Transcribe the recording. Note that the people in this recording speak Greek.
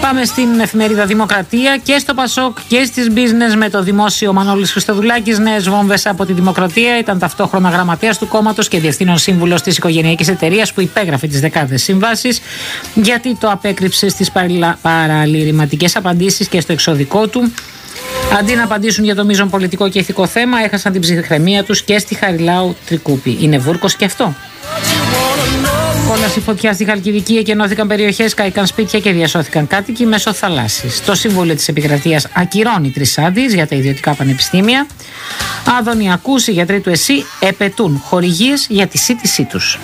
Πάμε στην εφημερίδα Δημοκρατία και στο Πασόκ και στις business με το δημόσιο Μανώλης Χριστοδουλάκης. Νέες βόμβες από τη Δημοκρατία. Ήταν ταυτόχρονα γραμματέας του κόμματος και διευθύνων σύμβουλος της οικογενειακής εταιρείας που υπέγραφε τις δεκάδες συμβάσεις. Γιατί το απέκρυψε στις παραλυρηματικές απαντήσεις και στο εξωδικό του. Αντί να απαντήσουν για το μείζον πολιτικό και ηθικό θέμα, έχασαν την ψυχραιμία τους και στη Χαριλάου Τρικούπη. Είναι βούρκος και αυτό. Κόλαση φωτιά στη Χαλκιδική, εκενώθηκαν περιοχές, καήκαν σπίτια και διασώθηκαν κάτοικοι μέσω θαλάσσης. Το Συμβούλιο της Επικρατείας ακυρώνει 3 άδειες για τα ιδιωτικά πανεπιστήμια. Αδωνιακούς, οι γιατροί του ΕΣΥ επαιτούν χορηγίες για τη σύντησή τους.